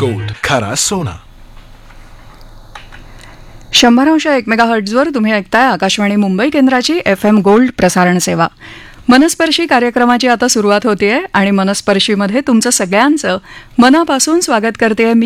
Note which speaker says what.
Speaker 1: Gold, खरा सोना.
Speaker 2: 100.1 मेगाहर्ट्झवर तुम्ही ऐकताय आकाशवाणी मुंबई केंद्राची FM गोल्ड प्रसारण सेवा. मनस्पर्शी कार्यक्रमाची आता सुरुवात होतीये आणि मनस्पर्शीमध्ये तुमचं सगळ्यांचं मनापासून स्वागत करतेय मी